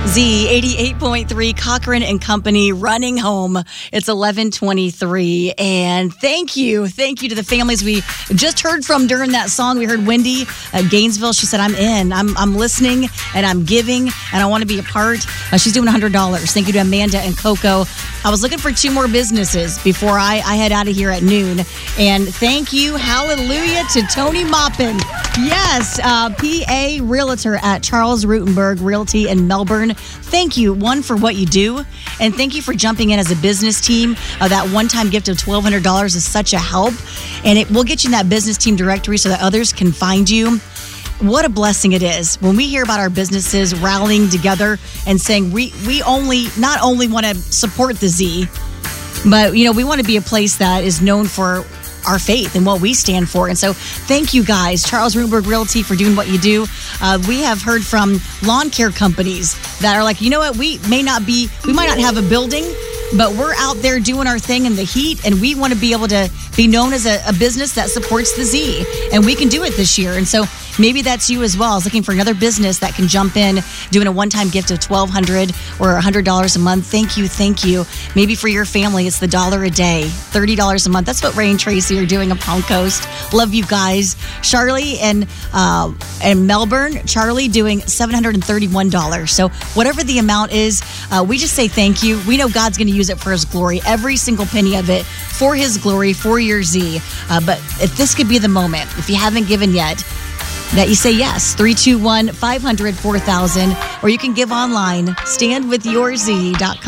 Z 88.3 Cochran and Company running home. It's 11:23, and thank you to the families we just heard from during that song. We heard Wendy at Gainesville. She said, "I'm in. I'm listening, and I'm giving, and I want to be a part." She's doing $100. Thank you to Amanda and Coco. I was looking for 2 more businesses before I head out of here at noon, and thank you, hallelujah, to Tony Maupin. Yes, PA Realtor at Charles Rutenberg Realty in Melbourne. Thank you, one, for what you do, and thank you for jumping in as a business team. That one-time gift of $1,200 is such a help, and it will get you in that business team directory so that others can find you. What a blessing it is when we hear about our businesses rallying together and saying we not only want to support the Z, but we want to be a place that is known for our faith and what we stand for. And so thank you guys, Charles Rutenberg Realty, for doing what you do. We have heard from lawn care companies that are like, you know what, we might not have a building, but we're out there doing our thing in the heat, and we want to be able to be known as a business that supports the Z, and we can do it this year. And so maybe that's you as well. I was looking for another business that can jump in, doing a one-time gift of $1,200 or $100 a month. Thank you. Maybe for your family, it's the $1 a day, $30 a month. That's what Ray and Tracy are doing up Palm Coast. Love you guys. Charlie and Melbourne, Charlie doing $731. So whatever the amount is, we just say thank you. We know God's going to use it for His glory. Every single penny of it for His glory, for your Z. But if this could be the moment, if you haven't given yet, that you say yes, 321-500-4000, or you can give online, standwithyourz.com.